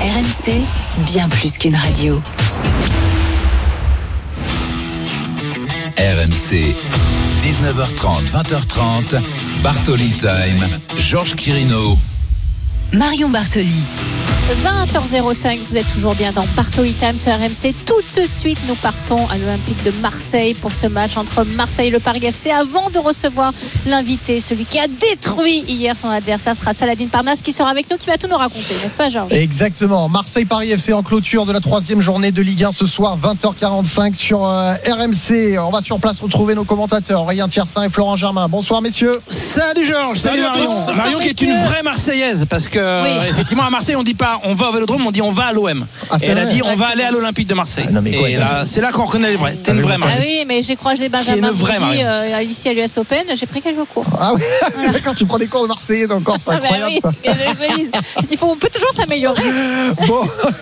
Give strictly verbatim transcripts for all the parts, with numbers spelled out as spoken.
R M C, bien plus qu'une radio. R M C, dix-neuf heures trente, vingt heures trente, Bartoli Time, Georges Quirino, Marion Bartoli. vingt heures zéro cinq, vous êtes toujours bien dans Bartoli Time sur R M C. Tout de suite, nous partons à l'Olympique de Marseille pour ce match entre Marseille et le Paris F C. Avant de recevoir l'invité, celui qui a détruit hier son adversaire, sera Saladin Parnasse qui sera avec nous, qui va tout nous raconter, n'est-ce pas Georges ? Exactement, Marseille-Paris F C en clôture de la troisième journée de Ligue un ce soir, vingt heures quarante-cinq sur euh, R M C. On va sur place retrouver nos commentateurs, Aurélien Tiersin et Florent Germain. Bonsoir messieurs. Salut Georges, salut, salut Marion. Bonsoir, Marion qui est une vraie Marseillaise, parce que oui. euh, effectivement à Marseille on dit pas on va au Vélodrome, on dit on va à l'O M. Ah, et elle vrai. a dit on va aller à l'Olympique de Marseille. Ah, non, mais quoi, et là, c'est là qu'on reconnaît les vrais. T'es une vraie Marion. Ah oui, mais j'ai croisé Benjamin Bouzy euh, ici à l'U S Open, j'ai pris quelques cours. Ah oui, voilà. D'accord, tu prends des cours de Marseillais encore, c'est incroyable ah bah oui. ça. Il faut, on peut toujours s'améliorer. Bon,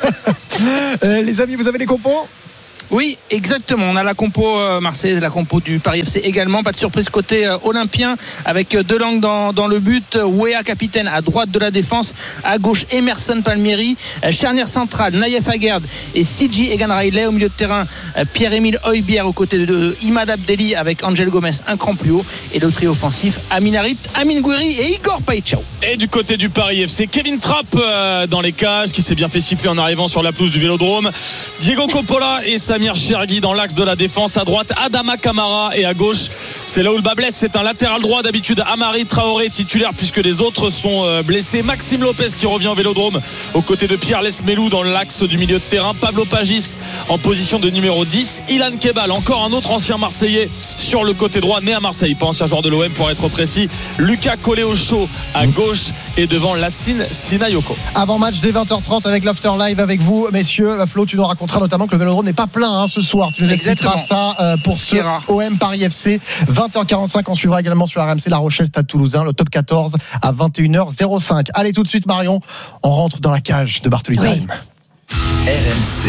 euh, les amis, vous avez des compos ? Oui, exactement. On a la compo euh, marseillaise, la compo du Paris F C également. Pas de surprise côté euh, olympien avec euh, Delangue dans, dans le but. Wea capitaine à droite de la défense. À gauche, Emerson Palmieri. Euh, charnière centrale, Naïef Aguerd et Sidi Egan Riley. Au milieu de terrain, euh, Pierre-Émile Højbjerg aux côtés de, de Imad Abdelli avec Angel Gomez un cran plus haut. Et le trio offensif, Amin Harit, Amin Gouiri et Igor Païtchao. Et du côté du Paris F C, Kevin Trapp euh, dans les cages qui s'est bien fait siffler en arrivant sur la pelouse du Vélodrome. Diego Coppola et Samir Chergui dans l'axe de la défense. À droite, Adama Kamara, et à gauche, c'est là où le bas blesse. C'est un latéral droit d'habitude. Amari Traoré titulaire puisque les autres sont blessés. Maxime Lopez qui revient au Vélodrome aux côtés de Pierre Lesmelou dans l'axe du milieu de terrain. Pablo Pagis en position de numéro dix. Ilan Kebal, encore un autre ancien Marseillais sur le côté droit, né à Marseille, pas ancien joueur de l'O M pour être précis. Lucas Coléocho à gauche et devant Lassine Sinayoko. Avant match dès vingt heures trente avec l'After Live avec vous messieurs. Flo, tu nous raconteras notamment que le Vélodrome n'est pas plein hein, ce soir. Tu nous expliqueras ça euh, pour ce O M Paris F C. vingt heures quarante-cinq, on suivra également sur R M C La Rochelle Stade Toulousain, le top quatorze à vingt et une heures cinq. Allez tout de suite Marion, on rentre dans la cage de Bartoli oui. Time. R M C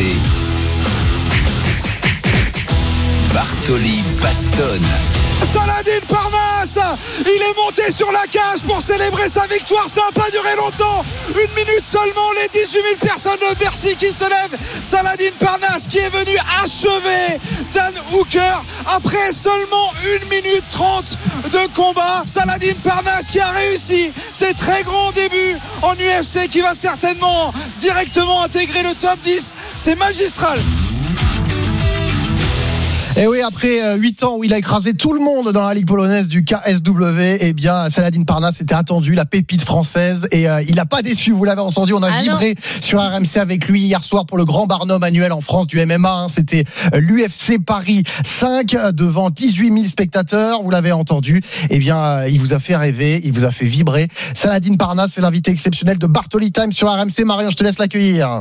Bartoli bastonne. Saladin Parnasse, il est monté sur la cage pour célébrer sa victoire. Ça n'a pas duré longtemps, une minute seulement. Les dix-huit mille personnes de Bercy qui se lèvent. Saladin Parnasse qui est venu achever Dan Hooker après seulement une minute trente de combat. Saladin Parnasse qui a réussi ses très grands débuts en U F C, qui va certainement directement intégrer le top dix. C'est magistral. Et oui, après huit ans où il a écrasé tout le monde dans la Ligue polonaise du K S W, eh bien, Saladin Parnasse était attendu, la pépite française, et euh, il n'a pas déçu, vous l'avez entendu, on a ah vibré non. sur R M C avec lui hier soir pour le grand Barnum annuel en France du M M A, hein. C'était l'U F C Paris cinq devant dix-huit mille spectateurs, vous l'avez entendu, eh bien, euh, il vous a fait rêver, il vous a fait vibrer. Saladin Parnasse, c'est l'invité exceptionnel de Bartoli Time sur R M C. Marion, je te laisse l'accueillir.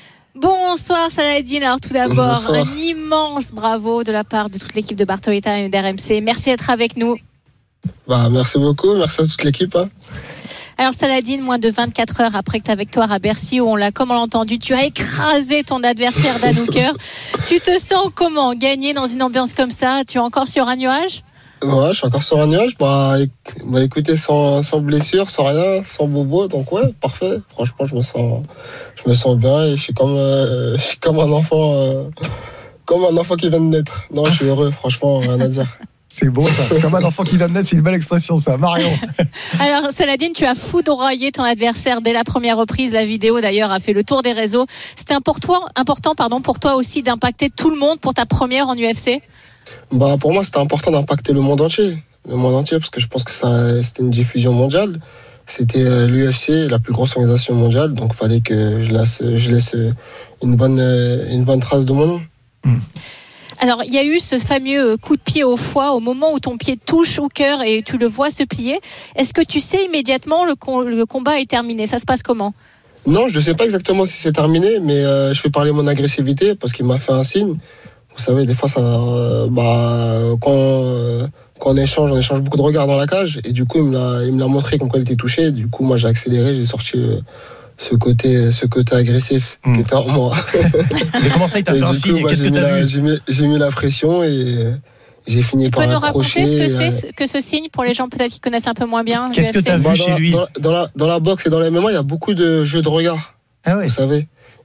Bonsoir Saladin, alors tout d'abord Bonsoir. Un immense bravo de la part de toute l'équipe de Bartoli Time et d'R M C, merci d'être avec nous. Bah, merci beaucoup, merci à toute l'équipe hein. Alors Saladin, moins de vingt-quatre heures après que ta victoire à Bercy, où on l'a, comme on l'a entendu, tu as écrasé ton adversaire Dan Hooker. Tu te sens comment gagner dans une ambiance comme ça? Tu es encore sur un nuage? Ouais, je suis encore sur un nuage. Bah, bah écoutez, sans, sans blessure, sans rien, sans bobo, donc ouais, parfait. Franchement, je me sens, je me sens bien et je suis comme, euh, je suis comme un enfant, euh, comme un enfant qui vient de naître. Non, je suis heureux, franchement, rien à dire. C'est beau ça, comme un enfant qui vient de naître, c'est une belle expression ça. Marion. Alors Saladin, tu as foudroyé ton adversaire dès la première reprise. La vidéo d'ailleurs a fait le tour des réseaux. C'était important, important pardon, pour toi aussi d'impacter tout le monde pour ta première en U F C? Bah pour moi c'était important d'impacter le monde entier, le monde entier parce que je pense que ça, c'était une diffusion mondiale. C'était l'U F C, la plus grosse organisation mondiale, donc il fallait que je laisse, je laisse une bonne, une bonne trace de mon nom. Mmh. Alors, il y a eu ce fameux coup de pied au foie au moment où ton pied touche Hooker et tu le vois se plier. Est-ce que tu sais immédiatement le, com- le combat est terminé? Ça se passe comment? Non, je ne sais pas exactement si c'est terminé, mais euh, je fais parler mon agressivité parce qu'il m'a fait un signe. Vous savez, des fois, ça, euh, bah, quand, euh, quand on échange, on échange beaucoup de regards dans la cage. Et du coup, il me l'a, il me l'a montré comme quoi il était touché. Du coup, moi, j'ai accéléré, j'ai sorti euh, ce côté, ce côté agressif mmh. qui était en moi. Mais comment ça, il t'a fait un signe? Bah, Qu'est-ce que t'as la, vu? j'ai mis, j'ai mis la pression et j'ai fini tu par Tu accrocher. peux nous raconter ce que c'est que ce signe pour les gens peut-être qui connaissent un peu moins bien? Qu'est-ce que t'as vu bah, chez dans, lui? dans, dans, la, dans la boxe et dans les M M A, il y a beaucoup de jeux de regard. Ah oui. Vous savez.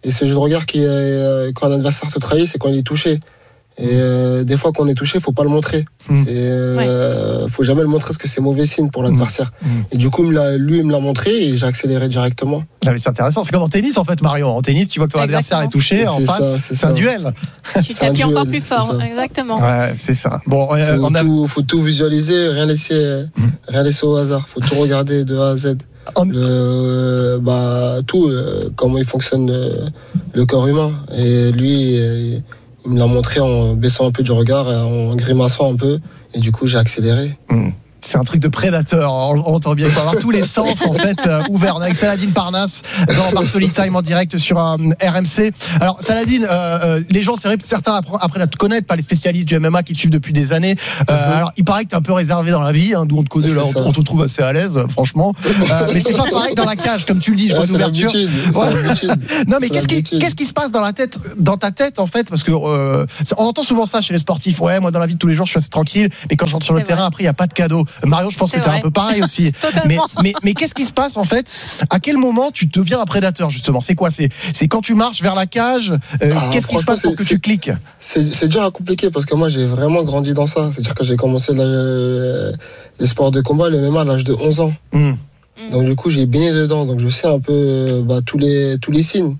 Et ce jeu de regard qui, euh, quand un adversaire te trahit, c'est quand il est touché. Et euh, des fois, quand on est touché, faut pas le montrer. Mmh. Et, euh, ouais. Faut jamais le montrer parce que c'est mauvais signe pour l'adversaire. Mmh. Et du coup, lui, il me l'a montré et j'ai accéléré directement. Ah, mais c'est intéressant. C'est comme en tennis, en fait, Marion. En tennis, tu vois que ton Exactement. adversaire est touché, en c'est face, ça, c'est, c'est un duel. Tu t'appuies encore plus fort. Exactement. Ouais, c'est ça. Bon, euh, faut, on a... tout, faut tout visualiser, rien laisser, mmh. rien laisser au hasard. Faut tout regarder de A à Z. On... Le, bah, tout, euh, comment il fonctionne le, le corps humain. Et lui, euh, il me l'a montré en baissant un peu du regard, en grimaçant un peu, et du coup j'ai accéléré. Mmh. C'est un truc de prédateur, on l'entend bien. Il faut avoir tous les sens en fait euh, ouverts. On est avec Saladin Parnasse dans Bartoli Time en direct sur euh, R M C. Alors Saladin, euh, euh, les gens, c'est vrai que certains après la te connaître, pas les spécialistes du M M A qui te suivent depuis des années. Euh, mm-hmm. Alors il paraît que t'es un peu réservé dans la vie, hein, d'où on te connaît, là, on, on te trouve assez à l'aise, franchement. Euh, mais c'est pas pareil dans la cage, comme tu le dis. Je vois ouais, l'ouverture. Ouais. Non mais qu'est-ce qui, qu'est-ce qui se passe dans la tête, dans ta tête en fait, parce que euh, on entend souvent ça chez les sportifs. Ouais, moi dans la vie de tous les jours, je suis assez tranquille, mais quand je rentre sur le c'est terrain, vrai. Après il y a pas de cadeau. Marion, je pense c'est que tu es un peu pareil aussi. mais, mais, mais qu'est-ce qui se passe en fait? À quel moment tu deviens un prédateur justement? C'est quoi? C'est, c'est quand tu marches vers la cage euh, ah, qu'est-ce qui se passe pour que tu cliques? c'est, c'est dur à compliquer parce que moi j'ai vraiment grandi dans ça. C'est-à-dire que j'ai commencé le, les sports de combat, le M M A à l'âge de onze ans. Mm. Donc du coup j'ai baigné dedans. Donc je sais un peu bah, tous, les, tous les signes.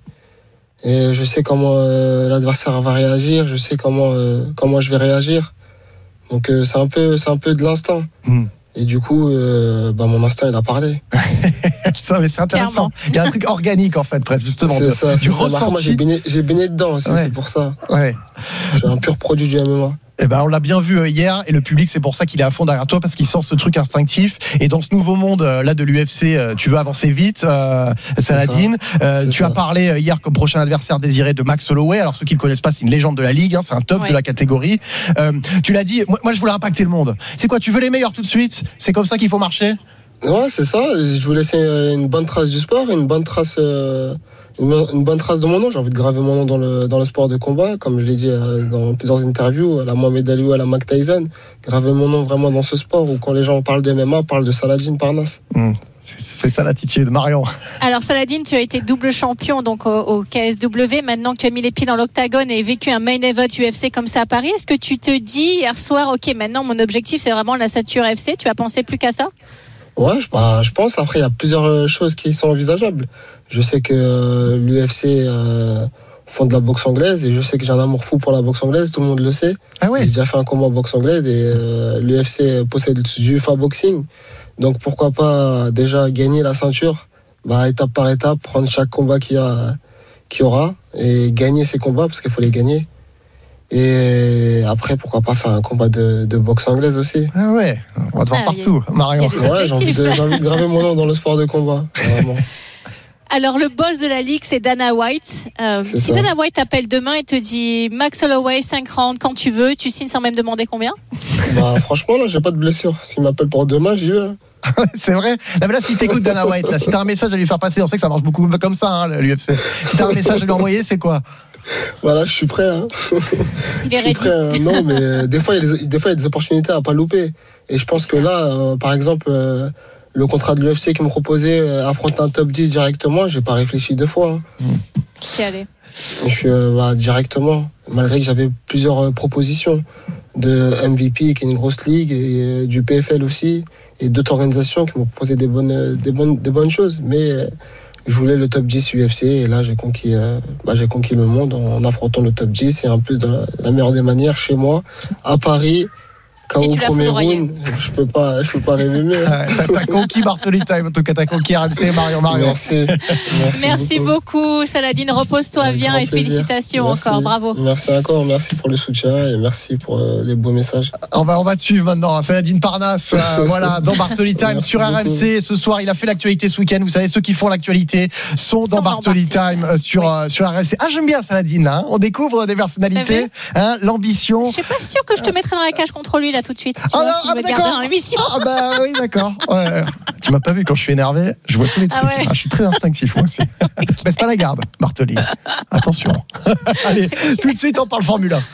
Et je sais comment euh, l'adversaire va réagir. Je sais comment, euh, comment je vais réagir. Donc euh, c'est, un peu, c'est un peu de l'instinct. Mm. Et du coup, euh, bah, mon instinct, il a parlé. Ça, mais c'est intéressant. Clairement. Il y a un truc organique, en fait, presque, justement. C'est de, ça, du c'est ressenti. Ça. Moi, j'ai baigné, j'ai baigné dedans aussi, ouais. C'est pour ça. Ouais. Je suis un pur produit du M M A. Eh ben, on l'a bien vu hier, et le public, c'est pour ça qu'il est à fond derrière toi, parce qu'il sent ce truc instinctif. Et dans ce nouveau monde là de l'U F C, tu veux avancer vite, euh, Saladin. Euh, tu ça. as parlé hier comme prochain adversaire désiré de Max Holloway. Alors ceux qui le connaissent pas, c'est une légende de la ligue, hein, c'est un top ouais. de la catégorie. Euh, tu l'as dit, moi, moi je voulais impacter le monde. C'est quoi, tu veux les meilleurs tout de suite? C'est comme ça qu'il faut marcher? Ouais, c'est ça. Je voulais laisser une bonne trace du sport, une bonne trace. Euh... Une bonne trace de mon nom, j'ai envie de graver mon nom dans le, dans le sport de combat, comme je l'ai dit dans plusieurs interviews, à la Mohamed Ali ou à la Mike Tyson, graver mon nom vraiment dans ce sport où quand les gens parlent de M M A, parlent de Saladin Parnasse. Mmh. C'est ça l'attitude, Marion. Alors Saladin, tu as été double champion donc au, au K S W. Maintenant que tu as mis les pieds dans l'octagone et vécu un main event U F C comme ça à Paris, est-ce que tu te dis hier soir, ok, maintenant mon objectif c'est vraiment la ceinture F C, tu as pensé plus qu'à ça? Ouais, bah, je pense. Après, il y a plusieurs choses qui sont envisageables. Je sais que euh, l'U F C euh, font de la boxe anglaise et je sais que j'ai un amour fou pour la boxe anglaise. Tout le monde le sait. Ah ouais. J'ai déjà fait un combat en boxe anglaise et euh, l'U F C possède du U F A Boxing. Donc pourquoi pas déjà gagner la ceinture, bah, étape par étape, prendre chaque combat qu'il y a, qu'il y aura et gagner ces combats parce qu'il faut les gagner. Et après, pourquoi pas faire un combat de, de boxe anglaise aussi. Ah ouais, on va te voir ah, partout, a, Marion. Ouais, j'ai envie, de, j'ai envie de graver mon nom dans le sport de combat. Vraiment. Alors, le boss de la ligue, c'est Dana White. Euh, si ça. Dana White t'appelle demain et te dit Max Holloway, cinq rounds, quand tu veux, tu signes sans même demander combien? Bah, franchement, là, j'ai pas de blessure. S'il m'appelle pour demain, j'y vais. C'est vrai. Là, mais là, si t'écoutes Dana White, là, si t'as un message à lui faire passer, on sait que ça marche beaucoup comme ça, hein, l'U F C. Si t'as un message à lui envoyer, c'est quoi? Voilà, je suis prêt. Hein. Il est je suis prêt, hein. Non, mais euh, des fois, il y a des, des fois, il y a des opportunités à pas louper. Et je pense que là, euh, par exemple, euh, le contrat de l'U F C qui me proposait euh, affronter un top dix directement, j'ai pas réfléchi deux fois. Hein. Qui allait? Je suis euh, bah, directement, malgré que j'avais plusieurs euh, propositions de M V P, qui est une grosse ligue, et euh, du P F L aussi, et d'autres organisations qui m'ont proposé des bonnes, euh, des bonnes, des bonnes choses. Mais euh, je voulais le top dix U F C et là j'ai conquis, euh, bah, j'ai conquis le monde en, en affrontant le top dix et un peu de la, la meilleure des manières chez moi, à Paris. K O premier round, je peux pas, je peux pas rêver mieux. Ouais, t'as, t'as conquis Bartoli Time, en tout cas t'as conquis R M C, Marion Marion. Merci. Merci, merci beaucoup. beaucoup Saladin, repose-toi avec bien et plaisir. Félicitations merci. Encore, bravo. Merci encore, merci pour le soutien et merci pour euh, les beaux messages. On va, on va te suivre maintenant, Saladin Parnasse, euh, voilà, dans Bartoli Time sur R M C. Ce soir, il a fait l'actualité ce week-end. Vous savez, ceux qui font l'actualité sont dans Bartoli Time euh, sur, oui. euh, sur R M C. Ah, j'aime bien Saladin, hein. On découvre des personnalités, hein, l'ambition. Je suis pas sûre que je te mettrais dans la cage contre lui là tout de suite. Ah non, si ah bah d'accord. Ah bah oui, d'accord. Ouais. Tu m'as pas vu quand je suis énervé, je vois tous les trucs. Ah ouais. Ah, je suis très instinctif moi aussi. Baisse pas la garde, Bartoli. Attention. Allez, tout de suite on parle Formule un.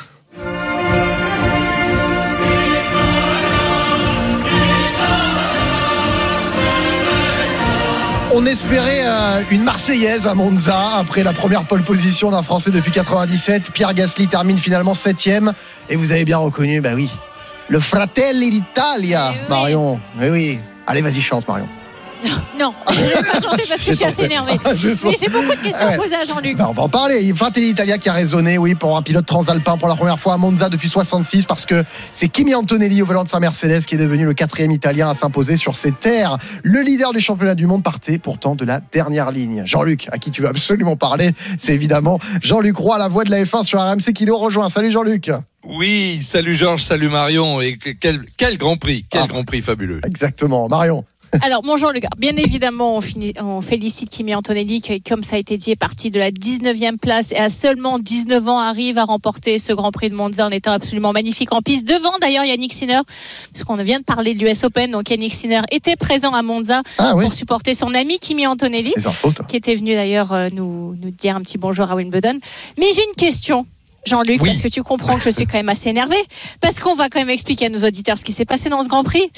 On espérait euh, une Marseillaise à Monza après la première pole position d'un Français depuis quatre-vingt-dix-sept. Pierre Gasly termine finalement septième. Et vous avez bien reconnu, bah oui, le Fratelli d'Italia, Eh oui. Marion. Eh oui. Allez, vas-y, chante, Marion. Non, je ne vais pas chanter parce que je suis assez énervée. Je sens. Mais j'ai beaucoup de questions Ouais. à poser à Jean-Luc. Ben, on va en parler. Fratelli d'Italia qui a résonné, oui, pour un pilote transalpin pour la première fois à Monza depuis soixante-six, parce que c'est Kimi Antonelli au volant de sa Mercedes qui est devenu le quatrième Italien à s'imposer sur ses terres. Le leader du championnat du monde partait pourtant de la dernière ligne. Jean-Luc, à qui tu veux absolument parler, c'est évidemment Jean-Luc Roy, la voix de la F un sur R M C qui nous rejoint. Salut Jean-Luc. Oui, salut Georges, salut Marion. Et quel, quel Grand Prix, quel Ah. Grand Prix fabuleux. Exactement. Marion. Alors, mon Jean-Luc, bien évidemment, on, finit, on félicite Kimi Antonelli qui, comme ça a été dit, est parti de la dix-neuvième place et à seulement dix-neuf ans arrive à remporter ce Grand Prix de Monza en étant absolument magnifique en piste. Devant d'ailleurs Yannick Sinner, puisqu'on vient de parler de l'U S Open, donc Yannick Sinner était présent à Monza Ah oui. pour supporter son ami Kimi Antonelli, Les infos, toi. qui était venu d'ailleurs euh, nous, nous dire un petit bonjour à Wimbledon. Mais j'ai une question. Jean-Luc, Oui. parce que tu comprends que je suis quand même assez énervée, parce qu'on va quand même expliquer à nos auditeurs ce qui s'est passé dans ce Grand Prix.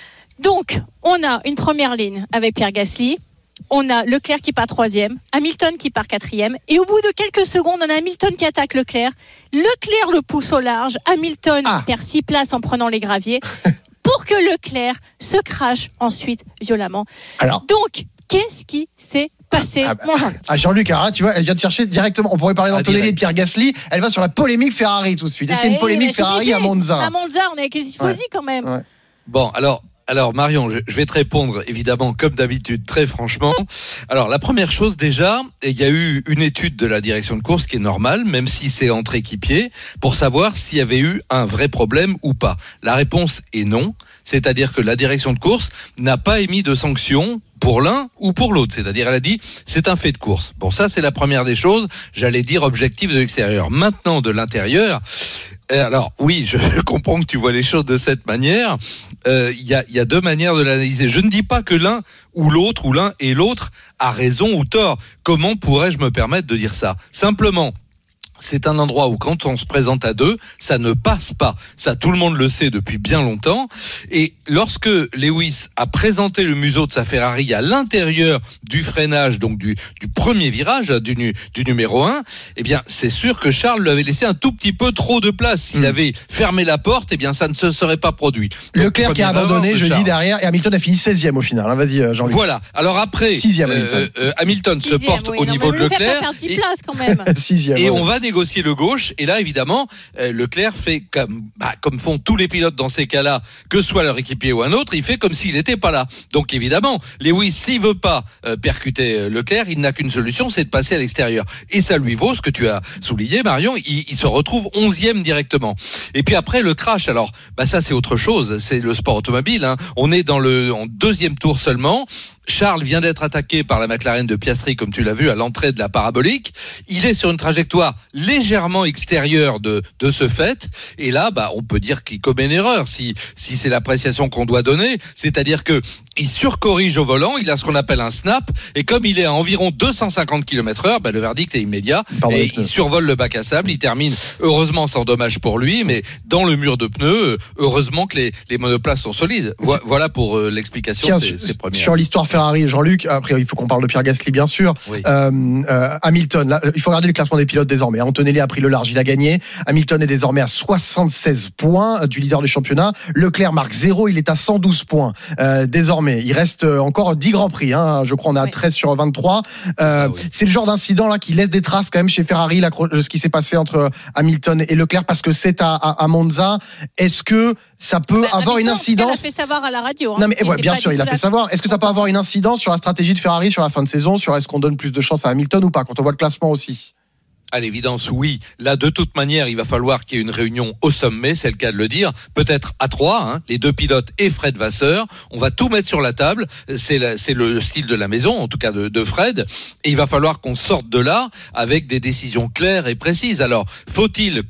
Donc, on a une première ligne avec Pierre Gasly, on a Leclerc qui part troisième, Hamilton qui part quatrième, et au bout de quelques secondes, on a Hamilton qui attaque Leclerc. Leclerc le pousse au large, Hamilton Ah. perd six places en prenant les graviers, pour que Leclerc se crache ensuite violemment. Alors. Donc, qu'est-ce qui s'est passé, Ah bah, mon Jean-Luc? Ah, Jean-Luc, alors là, tu vois, elle vient de chercher directement. On pourrait parler Ah, d'Antonelli et direct. de Pierre Gasly. Elle va sur la polémique Ferrari tout de suite. Est-ce qu'il y a une Ah oui, polémique mais c'est Ferrari obligé. à Monza? À Monza, on est avec les tifosi quand même. Ouais. Bon, alors, alors Marion, je, je vais te répondre évidemment comme d'habitude, très franchement. Alors, la première chose déjà, il y a eu une étude de la direction de course qui est normale, même si c'est entre équipiers, pour savoir s'il y avait eu un vrai problème ou pas. La réponse est non. C'est-à-dire que la direction de course n'a pas émis de sanctions pour l'un ou pour l'autre. C'est-à-dire, elle a dit, c'est un fait de course. Bon, ça, c'est la première des choses, j'allais dire objectif de l'extérieur. Maintenant, de l'intérieur, euh, alors, oui, je comprends que tu vois les choses de cette manière. Il euh, y, a, y a deux manières de l'analyser. Je ne dis pas que l'un ou l'autre, ou l'un et l'autre, a raison ou tort. Comment pourrais-je me permettre de dire ça ? Simplement, c'est un endroit où quand on se présente à deux, ça ne passe pas. Ça, tout le monde le sait depuis bien longtemps. Et lorsque Lewis a présenté le museau de sa Ferrari à l'intérieur du freinage, donc du, du premier virage, du, du numéro un, eh bien, c'est sûr que Charles lui avait laissé un tout petit peu trop de place. S'il mmh. avait fermé la porte, eh bien, ça ne se serait pas produit. Donc, Leclerc qui a abandonné, je dis derrière, et Hamilton a fini seizième au final. Vas-y, Jean-Luc. Voilà. Alors après, sixième, Hamilton, euh, euh, Hamilton Sixième, se porte oui, au non, niveau mais de lui faire Leclerc. pas perdre dix Et, places quand même. Sixième, et ouais. on va négocier le gauche. Et là, évidemment, euh, Leclerc fait comme, bah, comme font tous les pilotes dans ces cas-là, que ce soit leur équipier ou un autre, il fait comme s'il n'était pas là. Donc évidemment, Lewis, s'il veut pas euh, percuter Leclerc, il n'a qu'une solution, c'est de passer à l'extérieur. Et ça lui vaut ce que tu as souligné, Marion, il, il se retrouve onzième directement. Et puis après, le crash, alors, bah ça c'est autre chose, c'est le sport automobile, hein. On est dans le en deuxième tour seulement. Charles vient d'être attaqué par la McLaren de Piastri, comme tu l'as vu, à l'entrée de la parabolique. Il est sur une trajectoire légèrement extérieure de, de ce fait. Et là, bah, on peut dire qu'il commet une erreur, si, si c'est l'appréciation qu'on doit donner. C'est-à-dire que il surcorrige au volant, il a ce qu'on appelle un snap. Et comme il est à environ deux cent cinquante kilomètres heure, bah, le verdict est immédiat. Pardon, et il survole le bac à sable. Il termine, heureusement, sans dommage pour lui, mais dans le mur de pneus. Heureusement que les, les monoplaces sont solides. Vo- voilà pour euh, l'explication. Tiens, c'est, c'est première. Sur l'histoire Ferrari, Jean-Luc, après il faut qu'on parle de Pierre Gasly bien sûr. Oui. euh, euh, Hamilton, là, il faut regarder le classement des pilotes désormais. Antonelli a pris le large, il a gagné. Hamilton est désormais à soixante-seize points du leader du championnat. Leclerc marque zéro, il est à cent douze points euh, désormais. Il reste encore dix grands prix, hein. Je crois on est à oui. treize sur vingt-trois. Euh, c'est, ça, oui. c'est le genre d'incident là qui laisse des traces quand même chez Ferrari, là, ce qui s'est passé entre Hamilton et Leclerc, parce que c'est à, à, à Monza. Est-ce que ça peut bah, avoir Hamilton, une incidence? Il a fait savoir à la radio. Hein, non mais ouais, bien sûr, il a fait savoir. Est-ce que ça peut avoir une incidence sur la stratégie de Ferrari sur la fin de saison, sur est-ce qu'on donne plus de chance à Hamilton ou pas, quand on voit le classement aussi? À l'évidence, oui. Là, de toute manière, il va falloir qu'il y ait une réunion au sommet, c'est le cas de le dire. Peut-être à trois, hein, les deux pilotes et Fred Vasseur. On va tout mettre sur la table. C'est, la, c'est le style de la maison, en tout cas de, de Fred. Et il va falloir qu'on sorte de là avec des décisions claires et précises. Alors, faut-il, comme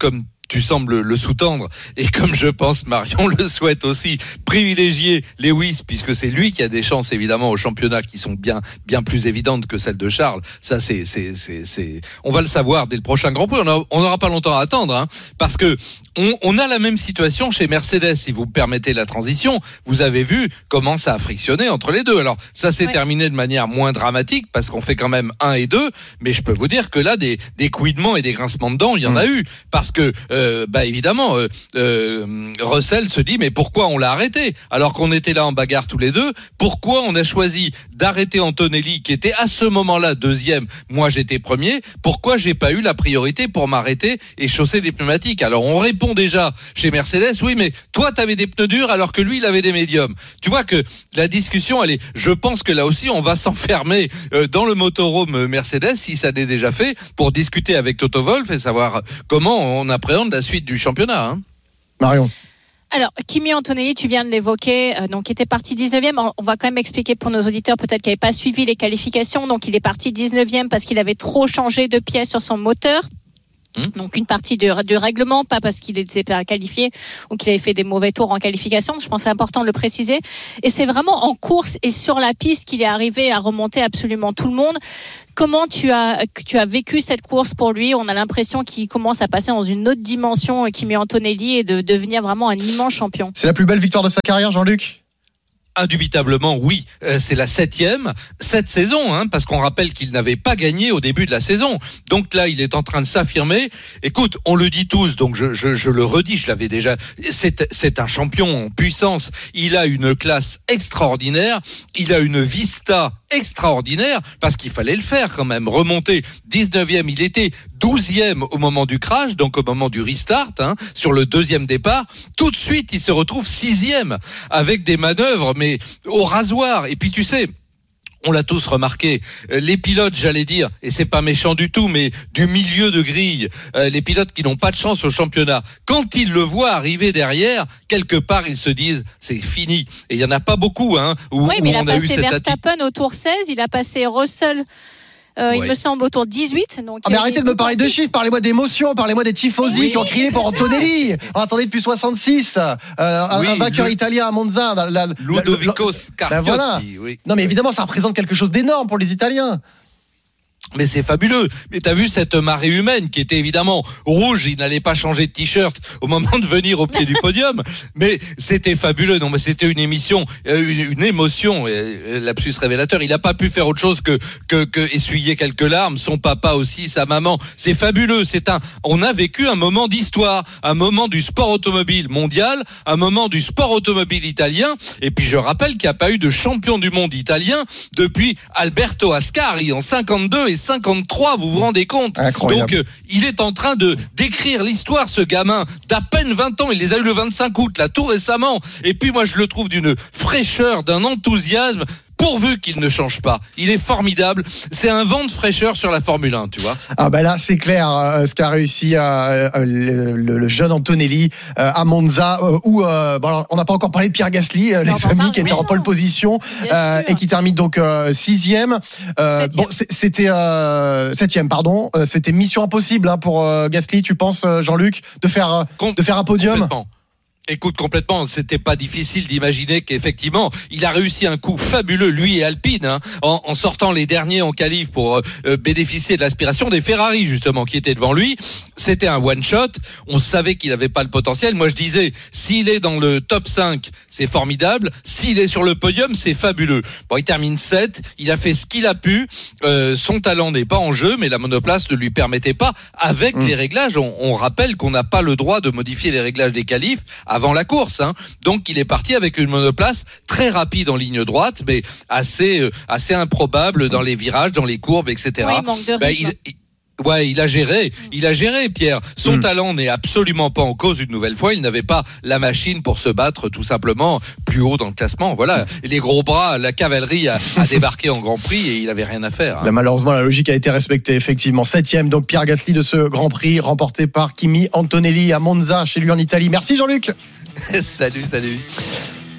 tu sembles le sous-tendre. Et comme je pense Marion le souhaite aussi, privilégier Lewis, puisque c'est lui qui a des chances évidemment au championnat qui sont bien, bien plus évidentes que celles de Charles. Ça, c'est, c'est, c'est, c'est... on va le savoir dès le prochain Grand Prix. On n'aura pas longtemps à attendre, hein, parce que on, on a la même situation chez Mercedes. Si vous me permettez la transition, vous avez vu comment ça a frictionné entre les deux. Alors, ça s'est ouais. terminé de manière moins dramatique parce qu'on fait quand même un et deux, mais je peux vous dire que là, des, des couinements et des grincements de dents, il y en a eu. Parce que, euh, bah évidemment, euh, euh, Russell se dit, mais pourquoi on l'a arrêté alors qu'on était là en bagarre tous les deux? Pourquoi on a choisi d'arrêter Antonelli qui était à ce moment-là deuxième? Moi, j'étais premier. Pourquoi j'ai pas eu la priorité pour m'arrêter et chausser les pneumatiques? Alors, on répond déjà chez Mercedes, oui, mais toi, t'avais des pneus durs alors que lui, il avait des médiums. Tu vois que la discussion, elle est, je pense que là aussi, on va s'enfermer euh, dans le motorhome Mercedes, si ça l'est déjà fait, pour discuter avec Toto Wolff et savoir comment on appréhende la suite du championnat. Hein. Marion. Alors, Kimi Antonelli, tu viens de l'évoquer, euh, donc il était parti dix-neuvième. On va quand même expliquer pour nos auditeurs peut-être qui n'avaient pas suivi les qualifications. Donc, il est parti dix-neuvième parce qu'il avait trop changé de pièces sur son moteur. Donc une partie du, du règlement, pas parce qu'il était pas qualifié ou qu'il avait fait des mauvais tours en qualification. Je pense que c'est important de le préciser. Et c'est vraiment en course et sur la piste qu'il est arrivé à remonter absolument tout le monde. Comment tu as, tu as vécu cette course pour lui? On a l'impression qu'il commence à passer dans une autre dimension, Kimi Antonelli, et de devenir vraiment un immense champion. C'est la plus belle victoire de sa carrière, Jean-Luc? Indubitablement, oui. Euh, c'est la septième cette saison, hein, parce qu'on rappelle qu'il n'avait pas gagné au début de la saison. Donc là, il est en train de s'affirmer. Écoute, on le dit tous, donc je, je, je le redis, je l'avais déjà. C'est, c'est un champion en puissance. Il a une classe extraordinaire. Il a une vista extraordinaire, parce qu'il fallait le faire quand même. Remonter dix-neuvième, il était douzième au moment du crash, donc au moment du restart, hein, sur le deuxième départ. Tout de suite, il se retrouve sixième, avec des manœuvres, mais au rasoir. Et puis tu sais, on l'a tous remarqué, les pilotes, j'allais dire, et c'est pas méchant du tout, mais du milieu de grille, euh, les pilotes qui n'ont pas de chance au championnat, quand ils le voient arriver derrière, quelque part ils se disent c'est fini. Et il y en a pas beaucoup, hein, où, oui, mais où il a on a eu passé cette Verstappen atti- au tour seize, il a passé Russell. Euh, ouais. Il me semble autour de dix-huit. Donc ah mais arrêtez de me parler de chiffres, parlez-moi d'émotions, parlez-moi des tifosi oui, qui ont crié pour Antonelli. Oh, attendez, depuis soixante-six, euh, un, oui, un vainqueur le... italien à Monza. La, la, Ludovico Scarfiotti. Ben voilà. Oui. Non mais évidemment, ça représente quelque chose d'énorme pour les Italiens. Mais c'est fabuleux. Mais t'as vu cette marée humaine qui était évidemment rouge, il n'allait pas changer de t-shirt au moment de venir au pied du podium, mais c'était fabuleux. Non, mais c'était une émission, une, une émotion, lapsus révélateur. Il n'a pas pu faire autre chose que, que, que essuyer quelques larmes. Son papa aussi, sa maman. C'est fabuleux. C'est un, on a vécu un moment d'histoire, un moment du sport automobile mondial, un moment du sport automobile italien. Et puis je rappelle qu'il n'y a pas eu de champion du monde italien depuis Alberto Ascari en cinquante-deux et cinquante-trois, vous vous rendez compte? Incroyable. Donc euh, il est en train de d'écrire l'histoire, ce gamin d'à peine vingt ans. Il les a eu le vingt-cinq août, là, tout récemment. Et puis moi je le trouve d'une fraîcheur, d'un enthousiasme, pourvu qu'il ne change pas. Il est formidable. C'est un vent de fraîcheur sur la Formule un, tu vois. Ah ben là, c'est clair euh, ce qu'a réussi euh, le, le, le jeune Antonelli euh, à Monza, euh, où euh, bon, on n'a pas encore parlé de Pierre Gasly, euh, les amis, parle, qui était oui, en pole position euh, et qui termine donc euh, sixième. Euh, bon, c'était euh, septième, pardon. Euh, c'était mission impossible hein, pour euh, Gasly. Tu penses, Jean-Luc, de faire Com- de faire un podium? Complètement. Écoute, complètement, c'était pas difficile d'imaginer qu'effectivement, il a réussi un coup fabuleux, lui et Alpine, hein, en, en sortant les derniers en qualif pour euh, bénéficier de l'aspiration des Ferrari, justement, qui étaient devant lui. C'était un one-shot. On savait qu'il avait pas le potentiel. Moi, je disais, s'il est dans le top cinq, c'est formidable. S'il est sur le podium, c'est fabuleux. Bon, il termine sept. Il a fait ce qu'il a pu. Euh, son talent n'est pas en jeu, mais la monoplace ne lui permettait pas. Avec mmh. les réglages, on, on rappelle qu'on n'a pas le droit de modifier les réglages des qualifs avant la course, hein. Donc il est parti avec une monoplace très rapide en ligne droite, mais assez euh, assez improbable dans les virages, dans les courbes, et cetera. Oui, il manque de rythme. Ben, il, il, Ouais, il a géré, il a géré, Pierre. Son mmh. talent n'est absolument pas en cause une nouvelle fois. Il n'avait pas la machine pour se battre tout simplement plus haut dans le classement. Voilà, les gros bras, la cavalerie a, a débarqué en Grand Prix et il avait rien à faire. Hein. Ben, malheureusement, la logique a été respectée, effectivement. Septième, donc Pierre Gasly de ce Grand Prix remporté par Kimi Antonelli à Monza, chez lui en Italie. Merci Jean-Luc. Salut, salut.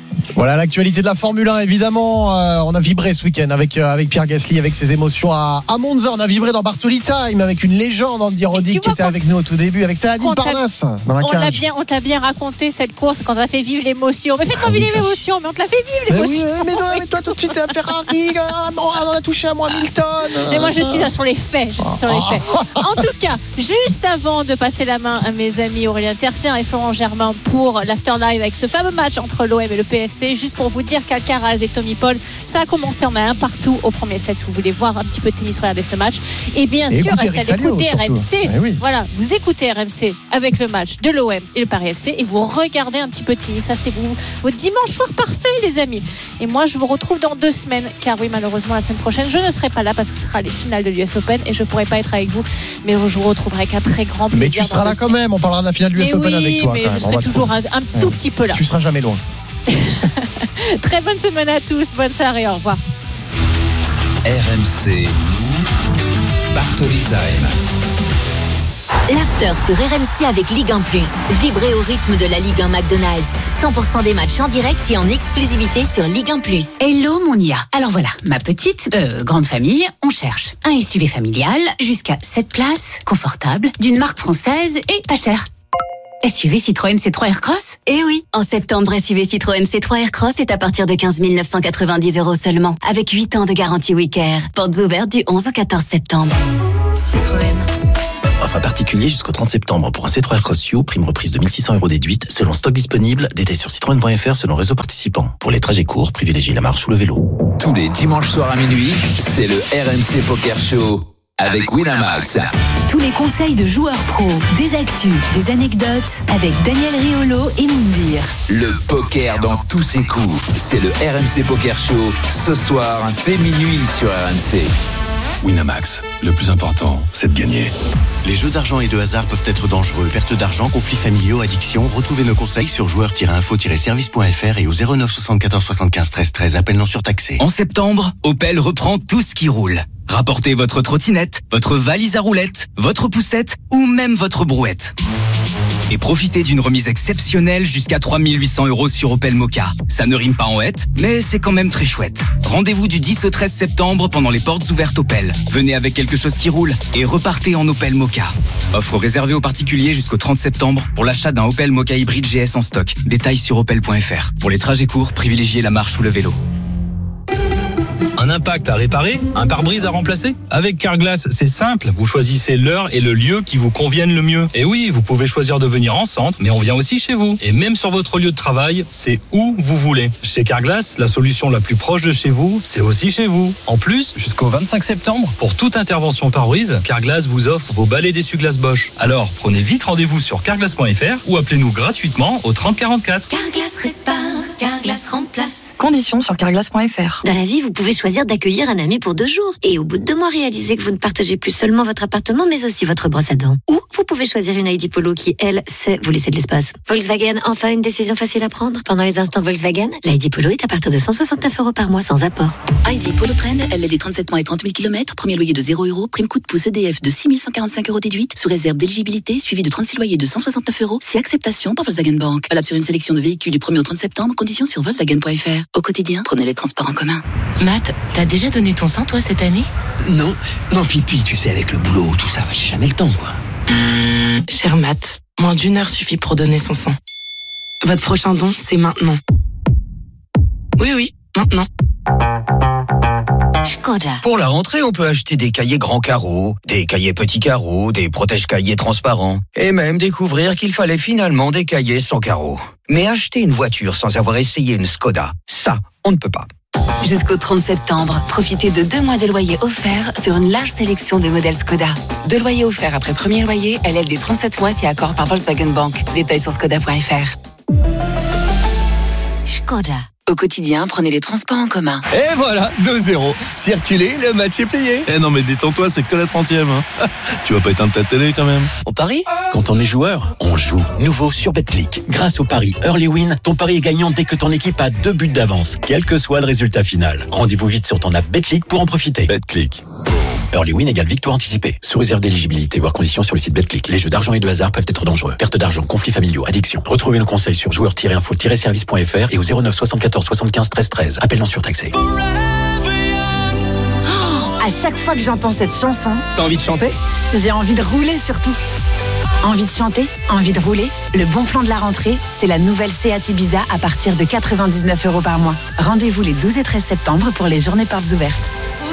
Voilà l'actualité de la Formule un, évidemment. Euh, on a vibré ce week-end avec, euh, avec Pierre Gasly, avec ses émotions à, à Monza. On a vibré dans Bartoli Time avec une légende, Andy Roddick, qui était avec nous au tout début, avec Saladin Parnasse dans la on cage. l'a bien, on t'a bien raconté cette course quand on a fait vivre l'émotion. Mais faites-moi vivre l'émotion, mais on te l'a fait vivre l'émotion. Mais, oui, mais, non, mais toi tout de suite c'est la Ferrari. Bon, on en a touché à moi Hamilton. Mais moi je suis là sur les faits. Je suis sur les faits. En tout cas, juste avant de passer la main à mes amis Aurélien Tercien et Florent Germain pour l'Afterlife avec ce fameux match entre l'O M et le P F C, juste pour vous dire qu'Alcaraz et Tommy Paul, ça a commencé en un partout au premier set. Si vous voulez voir un petit peu de tennis, regardez ce match. Et bien et sûr, restez à l'écouter R M C. Eh oui. Voilà, vous écoutez R M C avec le match de l'O M et le Paris F C et vous regardez un petit peu de tennis. Ça, c'est vous, votre dimanche soir parfait, les amis. Et moi, je vous retrouve dans deux semaines, car oui, malheureusement, la semaine prochaine, je ne serai pas là parce que ce sera les finales de l'U S Open et je ne pourrai pas être avec vous. Mais je vous retrouverai avec un très grand plaisir. Mais tu seras là quand même. On parlera de la finale de l'U S Open oui, avec toi. Mais quand je même. serai toujours un, un tout ouais. petit peu là. Tu seras jamais loin. Très bonne semaine à tous, bonne soirée, au revoir. R M C Bartoli Time. L'after sur R M C avec Ligue un plus. Vibrez au rythme de la Ligue un McDonald's. cent pour cent des matchs en direct et en exclusivité sur Ligue un plus. Hello mon I A. Alors voilà, ma petite, euh, grande famille, on cherche un S U V familial jusqu'à sept places, confortable, d'une marque française et pas cher. S U V Citroën C trois Aircross ? Eh oui, en septembre, S U V Citroën C trois Aircross est à partir de quinze mille neuf cent quatre-vingt-dix euros seulement, avec huit ans de garantie Weeker. Portes ouvertes du onze au quatorze septembre. Citroën. Offre à particulier jusqu'au trente septembre pour un C trois Aircross U, prime reprise de mille six cents euros déduite, selon stock disponible, détail sur citroën point f r selon réseau participant. Pour les trajets courts, privilégiez la marche ou le vélo. Tous les dimanches soirs à minuit, c'est le R M C Poker Show avec Winamax. Tous les conseils de joueurs pros, des actus, des anecdotes avec Daniel Riolo et Moundir. Le poker dans tous ses coups, c'est le R M C Poker Show ce soir dès minuit sur R M C. Winamax, le plus important, c'est de gagner. Les jeux d'argent et de hasard peuvent être dangereux. Perte d'argent, conflits familiaux, addiction. Retrouvez nos conseils sur joueurs tiret info tiret service point f r et au zéro neuf soixante-quatorze soixante-quinze treize treize. Appel non surtaxé. En septembre, Opel reprend tout ce qui roule. Rapportez votre trottinette, votre valise à roulettes, votre poussette ou même votre brouette. Et profitez d'une remise exceptionnelle jusqu'à trois mille huit cents euros sur Opel Mokka. Ça ne rime pas en hête, mais c'est quand même très chouette. Rendez-vous du dix au treize septembre pendant les portes ouvertes Opel. Venez avec quelque chose qui roule et repartez en Opel Mokka. Offre réservée aux particuliers jusqu'au trente septembre pour l'achat d'un Opel Mokka hybride G S en stock. Détails sur opel point f r. Pour les trajets courts, privilégiez la marche ou le vélo. Un impact à réparer, un pare-brise à remplacer. Avec Carglass, c'est simple. Vous choisissez l'heure et le lieu qui vous conviennent le mieux. Et oui, vous pouvez choisir de venir en centre, mais on vient aussi chez vous. Et même sur votre lieu de travail, c'est où vous voulez. Chez Carglass, la solution la plus proche de chez vous, c'est aussi chez vous. En plus, jusqu'au vingt-cinq septembre, pour toute intervention pare-brise, Carglass vous offre vos balais d'essuie-glace Bosch. Alors, prenez vite rendez-vous sur carglass point f r ou appelez-nous gratuitement au trente quarante-quatre. Carglass répare, Carglass remplace. Conditions sur carglass point f r. Dans la vie, vous pouvez choisir d'accueillir un ami pour deux jours. Et au bout de deux mois, réaliser que vous ne partagez plus seulement votre appartement, mais aussi votre brosse à dents. Ou vous pouvez choisir une I D Polo qui, elle, sait vous laisser de l'espace. Volkswagen, enfin une décision facile à prendre. Pendant les instants Volkswagen, l'I D Polo est à partir de cent soixante-neuf euros par mois sans apport. I D Polo Trend, L L D trente-sept mois et trente mille kilomètres, premier loyer de zéro euros, prime coup de pouce E D F de six mille cent quarante-cinq euros déduite, sous réserve d'éligibilité, suivi de trente-six loyers de cent soixante-neuf euros, si acceptation par Volkswagen Bank. Valable sur une sélection de véhicules du premier au trente septembre, conditions sur volkswagen point f r. Au quotidien, prenez les transports en commun. Matt, t'as déjà donné ton sang, toi, cette année? Non, non, pipi, tu sais, avec le boulot, tout ça, j'ai jamais le temps, quoi. Mmh, cher Matt, moins d'une heure suffit pour donner son sang. Votre prochain don, c'est maintenant. Oui, oui, maintenant. Skoda. Pour la rentrée, on peut acheter des cahiers grands carreaux, des cahiers petits carreaux, des protège-cahiers transparents, et même découvrir qu'il fallait finalement des cahiers sans carreaux. Mais acheter une voiture sans avoir essayé une Skoda, ça, on ne peut pas. Jusqu'au trente septembre, profitez de deux mois de loyer offerts sur une large sélection de modèles Skoda. Deux loyers offerts après premier loyer, L L D trente-sept mois si accord par Volkswagen Bank. Détails sur skoda point f r. Skoda. Au quotidien, prenez les transports en commun. Et voilà, deux zéro. Circulez, le match est plié. Eh non mais détends-toi, c'est que la trentième. Hein. Tu vas pas éteindre ta télé quand même. On parie ? Quand on est joueur, on joue. Nouveau sur Betclic. Grâce au pari Early Win, ton pari est gagnant dès que ton équipe a deux buts d'avance, quel que soit le résultat final. Rendez-vous vite sur ton app Betclic pour en profiter. Betclic. Early win égale victoire anticipée. Sous réserve d'éligibilité, voire conditions sur le site Betclic. Les jeux d'argent et de hasard peuvent être dangereux. Perte d'argent, conflits familiaux, addiction. Retrouvez nos conseils sur joueurs tiret info tiret service point f r et au zéro neuf soixante-quatorze soixante-quinze treize treize. Appel non surtaxé. Oh, à chaque fois que j'entends cette chanson, t'as envie de chanter? J'ai envie de rouler surtout. Envie de chanter, envie de rouler. Le bon plan de la rentrée, c'est la nouvelle Seat Ibiza à partir de quatre-vingt-dix-neuf euros par mois. Rendez-vous les douze et treize septembre pour les journées portes ouvertes.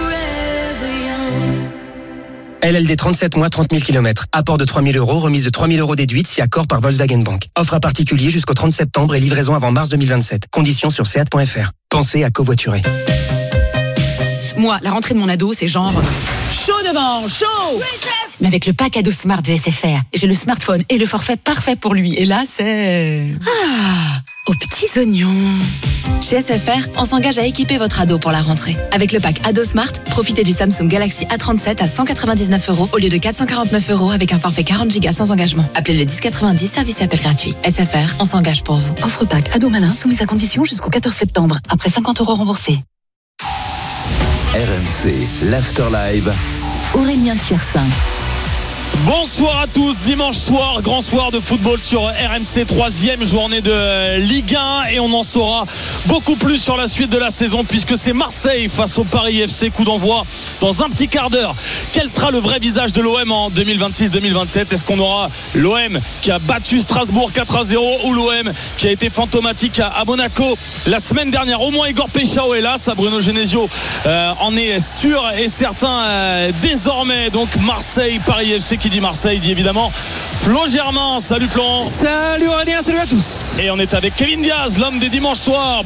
L L D trente-sept mois, trente mille kilomètres. Apport de trois mille euros, remise de trois mille euros déduite si accord par Volkswagen Bank. Offre à particulier jusqu'au trente septembre et livraison avant mars deux mille vingt-sept. Conditions sur seat point f r. Pensez à covoiturer. Moi, la rentrée de mon ado, c'est genre... chaud devant, chaud! Mais avec le pack ado Smart de S F R, j'ai le smartphone et le forfait parfait pour lui. Et là, c'est... Ah, aux petits oignons. Chez S F R, on s'engage à équiper votre ado pour la rentrée. Avec le pack Ado Smart, profitez du Samsung Galaxy A trente-sept à cent quatre-vingt-dix-neuf euros au lieu de quatre cent quarante-neuf euros avec un forfait quarante gigas sans engagement. Appelez le dix quatre-vingt-dix, service et appel gratuit. S F R, on s'engage pour vous. Offre pack ado malin soumise à condition jusqu'au quatorze septembre. Après cinquante euros remboursés. R M C, l'Afterlive. Aurélien Thiersin. Bonsoir à tous, dimanche soir, grand soir de football sur R M C, troisième journée de Ligue un et on en saura beaucoup plus sur la suite de la saison puisque c'est Marseille face au Paris F C, coup d'envoi dans un petit quart d'heure. Quel sera le vrai visage de l'O M en deux mille vingt-six deux mille vingt-sept? Est-ce qu'on aura l'O M qui a battu Strasbourg quatre à zéro ou l'O M qui a été fantomatique à Monaco la semaine dernière? Au moins Igor Péchao est là, ça Bruno Genesio euh, en est sûr et certain euh, désormais. Donc Marseille, Paris F C, qui dit Marseille dit évidemment Flo Germain. Salut Flo. Salut Aurélien, salut à tous. Et on est avec Kevin Diaz, l'homme des dimanches soirs.